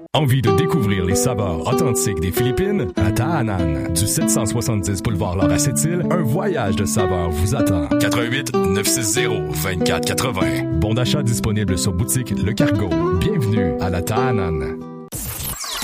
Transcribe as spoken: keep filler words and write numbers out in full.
Envie de découvrir les saveurs authentiques des Philippines? À Tahanan, du sept cent soixante-dix boulevard Laura Sept-Îles, un voyage de saveurs vous attend. quatre un huit, neuf six zéro, deux quatre quatre zéro. Bon d'achat disponible sur boutique Le Cargo. Bienvenue à la Tahanan.